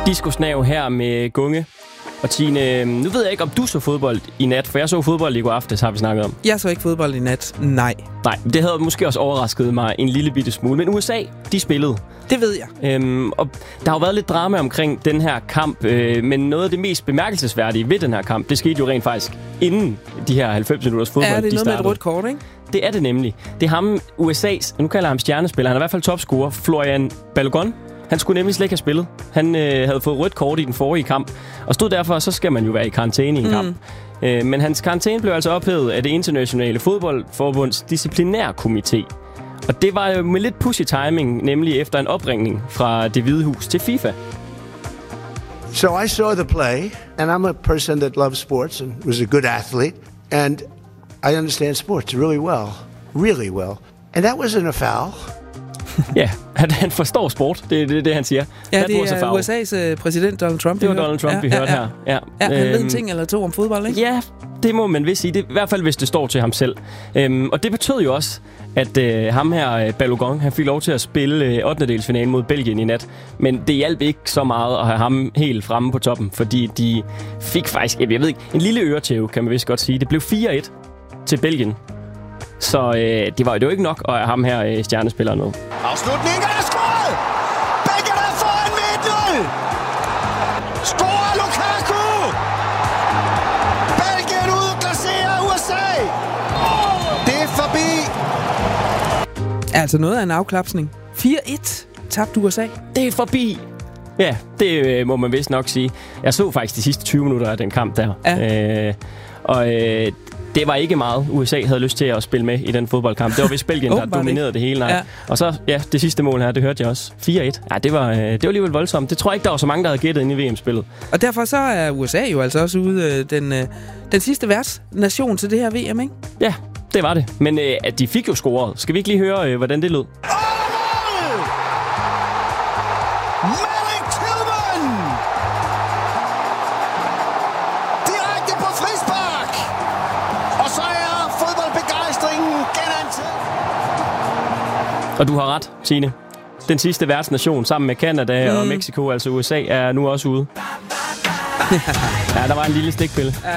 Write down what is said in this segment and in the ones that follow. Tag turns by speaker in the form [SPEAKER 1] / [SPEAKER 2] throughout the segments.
[SPEAKER 1] Disco-snav her med Gunge. Og Tine, nu ved jeg ikke, om du så fodbold i nat, for jeg så fodbold i går aftes, har vi snakket om.
[SPEAKER 2] Jeg så ikke fodbold i nat, nej.
[SPEAKER 1] Nej, det havde måske også overrasket mig en lille bitte smule. Men USA, de spillede.
[SPEAKER 2] Det ved jeg.
[SPEAKER 1] Og der har jo været lidt drama omkring den her kamp, men noget af det mest bemærkelsesværdige ved den her kamp, det skete jo rent faktisk inden de her 90 minutters fodbold,
[SPEAKER 2] de startede. Er det noget med et rødt kort, ikke?
[SPEAKER 1] Det er det nemlig. Det er ham, USA's, nu kalder jeg ham stjernespiller, han er i hvert fald topscorer, Florian Balogun. Han skulle nemlig slet ikke have spillet. Han havde fået rødt kort i den forrige kamp, og stod derfor, så skal man jo være i karantæne i en kamp. Men hans karantæne blev altså ophævet af det internationale fodboldforbunds disciplinærkomité. Og det var jo med lidt pussy timing, nemlig efter en opringning fra Det Hvide Hus til FIFA.
[SPEAKER 3] So I saw the play, and I'm a person that loves sports and was a good athlete, and I understand sports really well. And that wasn't a foul.
[SPEAKER 1] Ja, han forstår sport. Det er det, han siger.
[SPEAKER 2] Ja, det er USA's præsident Donald Trump.
[SPEAKER 1] Det var Donald Trump, vi hørte her.
[SPEAKER 2] Ja, han ved en ting eller to om fodbold, ikke?
[SPEAKER 1] Ja, det må man vist sige. Det, i hvert fald, hvis det står til ham selv. Og det betød jo også, at ham her, Balogun, han fik lov til at spille 8. finalen mod Belgien i nat. Men det hjalp ikke så meget at have ham helt fremme på toppen, fordi de fik faktisk, jeg ved ikke, en lille øretæve, kan man vist godt sige. Det blev 4-1 til Belgien. Så det var jo ikke nok at have ham her stjernespiller med.
[SPEAKER 4] Afslutningen er scoret! Belgien er foran med 1-0! Scorer Lukaku! Belgien udklasserer USA! Det er forbi!
[SPEAKER 2] Altså noget af en afklapsning. 4-1 tabte USA.
[SPEAKER 1] Det er forbi! Ja, det må man vist nok sige. Jeg så faktisk de sidste 20 minutter af den kamp der. Ja. Det var ikke meget, USA havde lyst til at spille med i den fodboldkamp. Det var vist Belgien, der dominerede det hele. Ja. Og så, ja, det sidste mål her, det hørte jeg også. 4-1. Ja, det var alligevel voldsomt. Det tror jeg ikke, der var så mange, der havde gættet inde i VM-spillet. Og
[SPEAKER 2] derfor så er USA jo altså også ude den sidste værtsnation til det her VM, ikke?
[SPEAKER 1] Ja, det var det. Men de fik jo scoret. Skal vi ikke lige høre, hvordan det lød? Og du har ret, Tine. Den sidste værtsnation sammen med Canada og Mexico, altså USA, er nu også ude. Ja, der var en lille stikpille. Ja.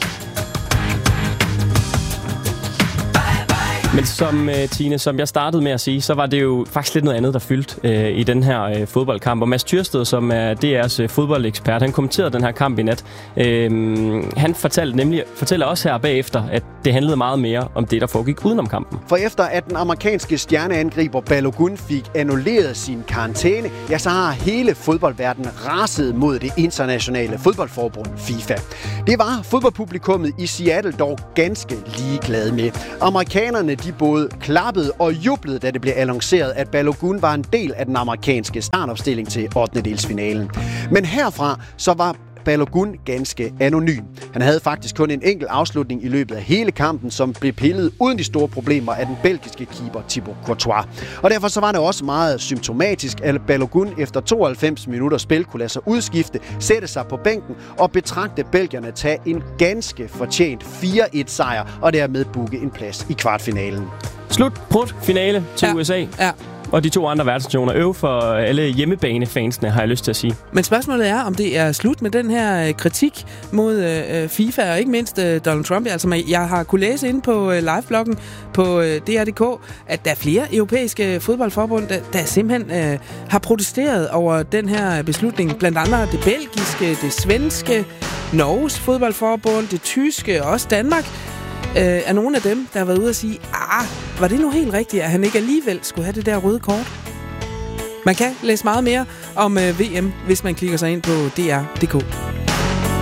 [SPEAKER 1] Men Tine, som jeg startede med at sige, så var det jo faktisk lidt noget andet, der fyldte i den her fodboldkamp. Og Mads Tyrsted, som er DR's fodboldekspert, han kommenterede den her kamp i nat. Han fortæller også her bagefter, at det handlede meget mere om det, der foregik udenom kampen.
[SPEAKER 5] For efter at den amerikanske stjerneangriber Balogun fik annulleret sin karantæne, ja, så har hele fodboldverdenen raset mod det internationale fodboldforbund FIFA. Det var fodboldpublikummet i Seattle dog ganske ligeglade med. Amerikanerne de både klappede og jublede, da det blev annonceret, at Balogun var en del af den amerikanske startopstilling til 8. Men herfra så var Balogun ganske anonym. Han havde faktisk kun en enkelt afslutning i løbet af hele kampen, som blev pillet uden de store problemer af den belgiske keeper Thibaut Courtois. Og derfor så var det også meget symptomatisk, at Balogun efter 92 minutter spil kunne lade sig udskifte, sætte sig på bænken og betragte belgierne tage en ganske fortjent 4-1 sejr og dermed booke en plads i kvartfinalen.
[SPEAKER 1] Slut finale til USA. Ja. Og de to andre verdensnationer. Øv for alle hjemmebanefansene, har jeg lyst til at sige.
[SPEAKER 2] Men spørgsmålet er, om det er slut med den her kritik mod FIFA, og ikke mindst Donald Trump. Altså, jeg har kunne læse inde på livebloggen på DR.dk, at der er flere europæiske fodboldforbund, der simpelthen har protesteret over den her beslutning. Blandt andet det belgiske, det svenske, Norges fodboldforbund, det tyske og også Danmark. Er nogle af dem, der har været ude at sige, var det nu helt rigtigt, at han ikke alligevel skulle have det der røde kort? Man kan læse meget mere om VM, hvis man klikker sig ind på DR.dk.